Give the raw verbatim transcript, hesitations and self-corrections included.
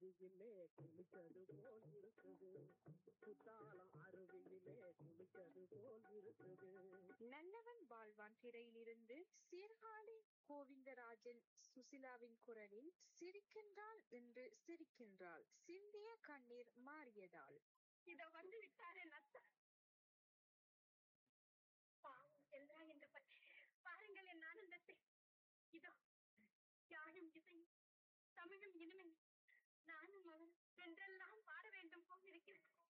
அருவியிலே குளித்தது போல் இருக்குது. குத்தாலம் அருவியிலே குளித்தது போல் இருக்குது. நல்லவன் வாழ்வான் திரையிலிருந்து சீர்காழி கோவிந்தராஜன் சுசிலாவின் குரலில் சிரிக்கின்றாள் என்று சிரிக்கின்றாள் சிந்திய கண்ணீர் மாறியதால். இதோ வந்து விட்டாரே நத்தா. பாவம் என்றா என்று பாருங்கள் என் ஆனந்தத்தை. இதோ யாழும் இசையும் தமிழும் இனிமையும் நானும் அவன் என்றெல்லாம் பாட வேண்டும் போல் இருக்கிறேன்.